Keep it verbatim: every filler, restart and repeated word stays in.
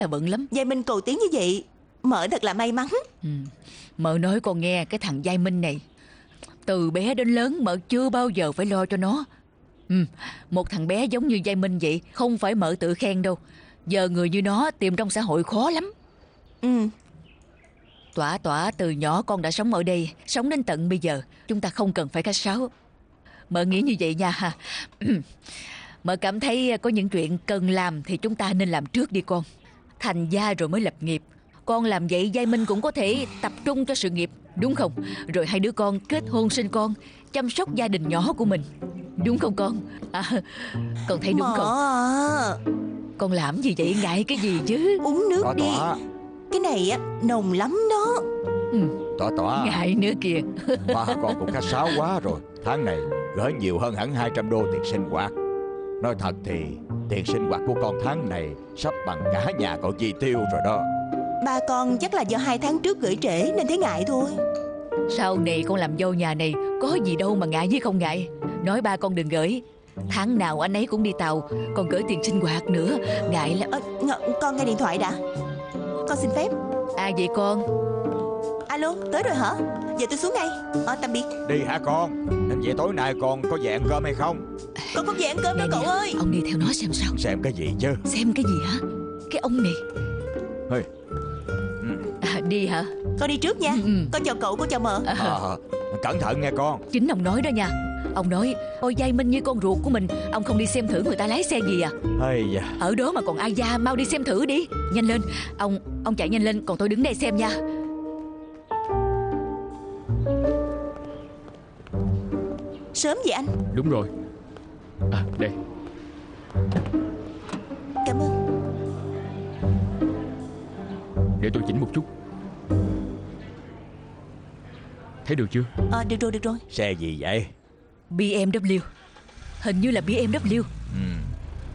là bận lắm. Giai Minh cầu tiến như vậy, mợ thật là may mắn. ừ. Mợ nói con nghe, cái thằng Giai Minh này từ bé đến lớn mợ chưa bao giờ phải lo cho nó. ừ. Một thằng bé giống như Giai Minh vậy không phải mợ tự khen đâu. Giờ người như nó tìm trong xã hội khó lắm. Ừ. Tỏa tỏa từ nhỏ con đã sống ở đây, sống đến tận bây giờ. Chúng ta không cần phải khách sáo. Mợ nghĩ như vậy nha. Mợ cảm thấy có những chuyện cần làm thì chúng ta nên làm trước đi con. Thành gia rồi mới lập nghiệp. Con làm vậy Giai Minh cũng có thể tập trung cho sự nghiệp, đúng không? Rồi hai đứa con kết hôn sinh con, chăm sóc gia đình nhỏ của mình, đúng không con? À, con thấy đúng Mợ không? à, Con làm gì vậy, ngại cái gì chứ? uống nước Tỏa đi. tỏa, Cái này á nồng lắm đó. ừ, tỏa tỏa. Ngại nữa kìa. Ba con cũng khách sáo quá rồi. Tháng này gửi nhiều hơn hẳn hai trăm đô tiền sinh hoạt. Nói thật thì tiền sinh hoạt của con tháng này sắp bằng cả nhà cậu chi tiêu rồi đó. Ba con chắc là do hai tháng trước gửi trễ nên thấy ngại thôi. Sau này con làm dâu nhà này có gì đâu mà ngại với không ngại. Nói ba con đừng gửi. Tháng nào anh ấy cũng đi tàu, còn gửi tiền sinh hoạt nữa, ngại lắm. à, Con nghe điện thoại đã. Con xin phép. À vậy con? Alo, tới rồi hả? Giờ tôi xuống ngay. Ờ, tạm biệt. Đi hả con? Nên vậy tối nay con có về ăn cơm hay không? Con không về ăn cơm đâu Nè, cậu nè, ơi. ông đi theo nó xem sao. Xem cái gì chứ? Xem cái gì hả? Cái ông này. Hey. À, đi hả? Con đi trước nha. ừ, ừ. Con chào cậu, con chào mợ. À, À, cẩn thận nghe con. chính ông nói đó nha. Ông nói ôi Giai Minh như con ruột của mình, ông không đi xem thử người ta lái xe gì à? Hay da. Ở đó mà còn ai da, mau đi xem thử đi. Nhanh lên. Ông ông chạy nhanh lên, còn tôi đứng đây xem nha. Sớm vậy anh? Đúng rồi. À đây. Cảm ơn. Để tôi chỉnh một chút. Thấy được chưa? Ờ, được rồi, được rồi. Xe gì vậy? bê em vê. Hình như là bê em vê.